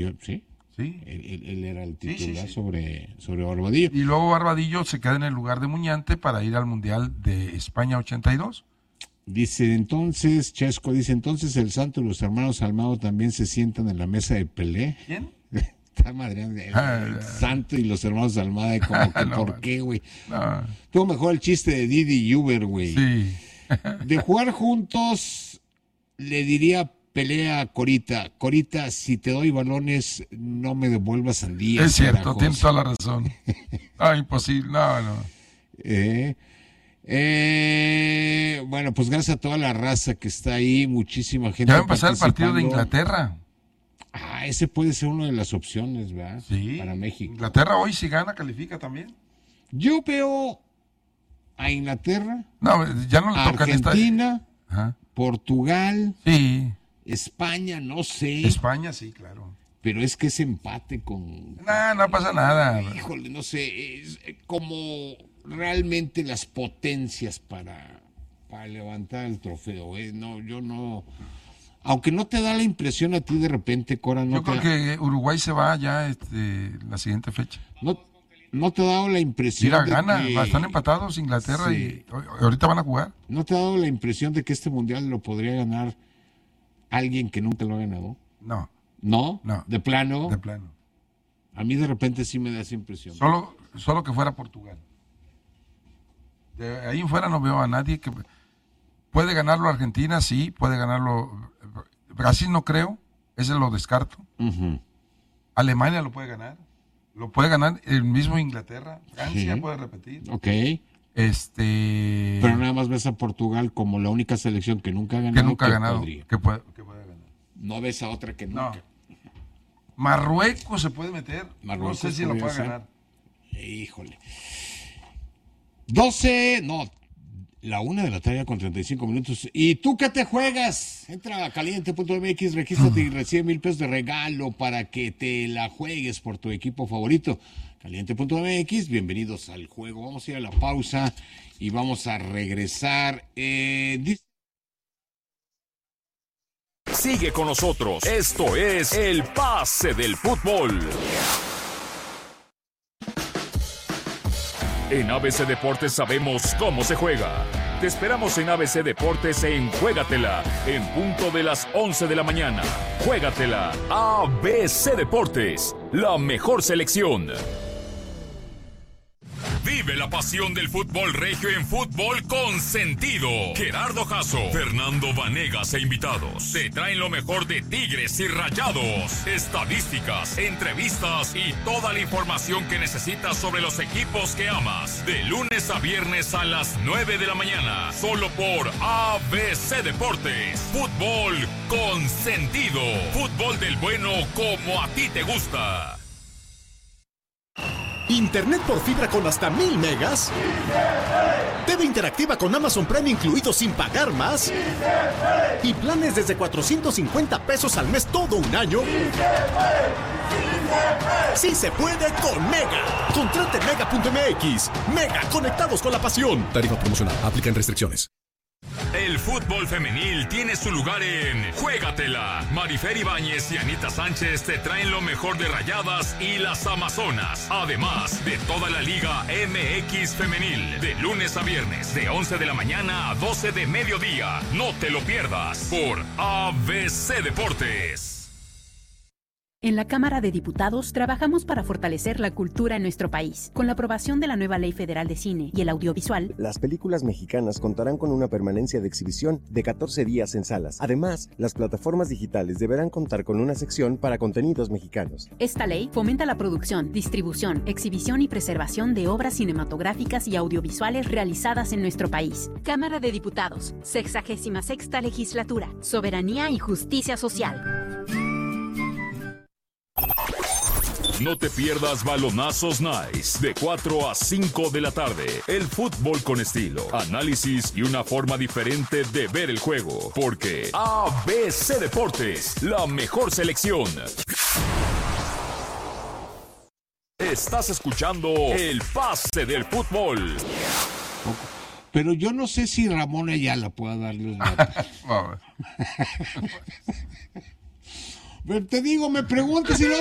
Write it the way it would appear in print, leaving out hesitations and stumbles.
Sí. Sí. Él era el titular Sí. sobre Barbadillo. Y luego Barbadillo se queda en el lugar de Muñante para ir al Mundial de España 82. Dice entonces, Chesco dice, entonces el Santo y los hermanos Almada también se sientan en la mesa de Pelé. ¿Quién? Está madreando el Santo y los hermanos Almada, como que No, ¿por qué, güey? No. Tuvo mejor el chiste de Didi y Uber, güey. Sí. De jugar juntos, le diría Pelé a Corita, Corita, si te doy balones, no me devuelvas sandías. Es cierto, carajos. tienes toda la razón. Imposible, no. Bueno, pues gracias a toda la raza que está ahí, muchísima gente. Ya va a empezar el partido de participando. Inglaterra. Ese puede ser una de las opciones, ¿verdad? Sí. Para México. Inglaterra hoy si gana califica también. Yo veo a Inglaterra, No, ya no le a toca Argentina, Ajá. Portugal, Sí. España, no sé. España, sí, claro. Pero es que ese empate con... No pasa nada. Híjole, no sé, es como realmente las potencias para levantar el trofeo. No, yo no... Aunque no te da la impresión a ti de repente, Cora, no Yo creo que Uruguay se va ya la siguiente fecha. no te ha dado la impresión Mira, de gana, que... están empatados Inglaterra Sí. y ahorita van a jugar. ¿No te ha dado la impresión de que este mundial lo podría ganar alguien que nunca lo ha ganado? No, ¿No? No. ¿De plano? de plano. A mí de repente sí me da esa impresión. Solo que fuera Portugal. De ahí en fuera no veo a nadie que... Puede ganarlo Argentina, sí, puede ganarlo... Brasil no creo, ese lo descarto. Uh-huh. Alemania lo puede ganar el mismo Inglaterra, Francia Sí. puede repetir. Ok. Pero Pero nada más ves a Portugal como la única selección que nunca ha ganado. que nunca ha ganado, podría. que puede ganar. No ves a otra que No. nunca. Marruecos se puede meter, no sé si lo podría puede ser. ganar. Híjole. 12, no, la 1 de la tarde con 35 minutos. ¿Y tú qué te juegas? Entra a caliente.mx, regístrate y recibe $1,000 de regalo para que te la juegues por tu equipo favorito. Caliente.mx, bienvenidos al juego. Vamos a ir a la pausa y vamos a regresar. Sigue con nosotros. Esto es El Pase del Fútbol. En ABC Deportes sabemos cómo se juega. Te esperamos en ABC Deportes en Juégatela, en punto de las 11 de la mañana. Juégatela, ABC Deportes, la mejor selección. Vive la pasión del fútbol regio en Fútbol con Sentido. Gerardo Jasso, Fernando Vanegas e invitados te traen lo mejor de Tigres y Rayados, estadísticas, entrevistas y toda la información que necesitas sobre los equipos que amas. De lunes a viernes a las 9 de la mañana, solo por ABC Deportes. Fútbol con Sentido. Fútbol del bueno como a ti te gusta. Internet por fibra con hasta 1000 megas. TV interactiva con Amazon Prime incluido sin pagar más. Y planes desde 450 pesos al mes todo un año. Sí se puede con Mega. Contrate Mega.mx. Mega, conectados con la pasión. Tarifa promocional. Aplican restricciones. El fútbol femenil tiene su lugar en Juégatela. Marifer Ibáñez y Anita Sánchez te traen lo mejor de Rayadas y las Amazonas. Además de toda la Liga MX femenil. De lunes a viernes, de 11 de la mañana a 12 de mediodía. No te lo pierdas por ABC Deportes. En la Cámara de Diputados trabajamos para fortalecer la cultura en nuestro país. Con la aprobación de la nueva Ley Federal de Cine y el Audiovisual, las películas mexicanas contarán con una permanencia de exhibición de 14 días en salas. Además, las plataformas digitales deberán contar con una sección para contenidos mexicanos. Esta ley fomenta la producción, distribución, exhibición y preservación de obras cinematográficas y audiovisuales realizadas en nuestro país. Cámara de Diputados, 66ª Legislatura, Soberanía y Justicia Social. No te pierdas Balonazos Nice, de 4 a 5 de la tarde. El fútbol con estilo, análisis y una forma diferente de ver el juego. Porque ABC Deportes, la mejor selección. Estás escuchando El Pase del Fútbol. Pero yo no sé si Ramón Ayala pueda darle los datos. Te digo, me preguntas y no